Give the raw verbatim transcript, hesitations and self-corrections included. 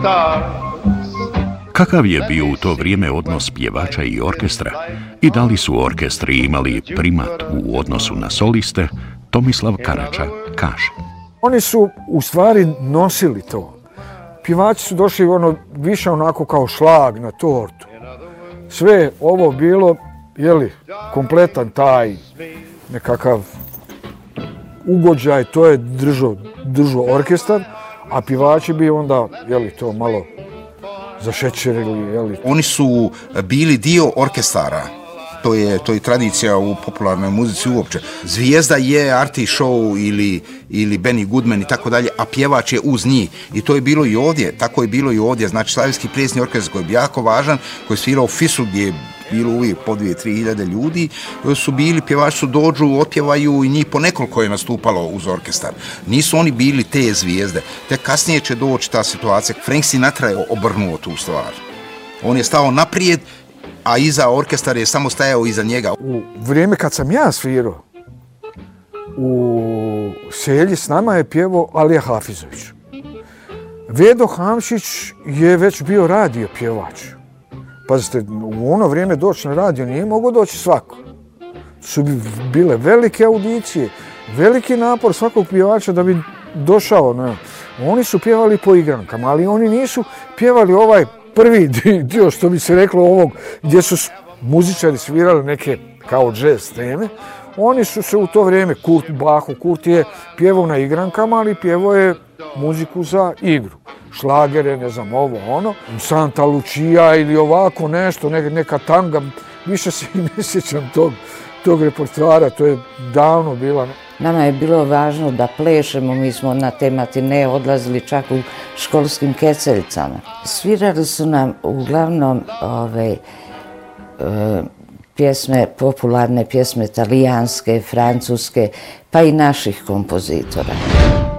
Kakav je bio u to vrijeme odnos pjevača i orkestra i da li su orkestri imali primat u odnosu na soliste, Tomislav Karača kaže. Oni su u stvari nosili to. Pjevači su došli ono, više onako kao šlag na tortu. Sve ovo bilo, jeli, kompletan taj nekakav ugođaj, to je držao držao orkestar, a pjevači bi onda, jeli, to malo zašećerili, jeli. Oni su bili dio orkestara. To je, to je tradicija u popularnoj muzici uopće. Zvijezda je Artie Shaw ili, ili Benny Goodman i tako dalje, a pjevač je uz njih. I to je bilo i ovdje, tako je bilo i ovdje. Znači, Slavijski plesni orkestar koji je jako važan, koji je svirao Fisu gdje je bilo uvijek po dvije, tri hiljade ljudi, su bili, pjevači su dođu, otpjevaju i njih po nekoliko je nastupalo uz orkestar. Nisu oni bili te zvijezde. Tek kasnije će doći ta situacija. Frank Sinatra je obrnuo tu stvar. On je stao naprijed, a iza orkestar je samo stajao iza njega. U vrijeme kad sam ja svirao, u Selji s nama je pjevao Alija Hafizović. Vedo Hamšić je već bio radio pjevač. Pazite, u ono vrijeme doći na radio nije mogao doći svako. Su bile velike audicije, veliki napor svakog pjevača da bi došao. Ne. Oni su pjevali po igrankama, ali oni nisu pjevali ovaj prvi dio, što bi se reklo, ovog gdje su muzičari svirali neke kao jazz teme. Oni su se u to vrijeme, Kurt Baho, Kurt je pjevao na igrankama, ali pjevao je muziku za igru. Šlagere, ne znam, ovo, ono. Santa Lucia ili ovako nešto, neka tanga. Više se i ne sjećam tog, tog repertoara, to je davno bila. Nama je bilo važno da plešemo, mi smo na te matine odlazili čak u školskim keceljicama. Svirali su nam uglavnom ove, e, pjesme, popularne pjesme talijanske, francuske, pa i naših kompozitora.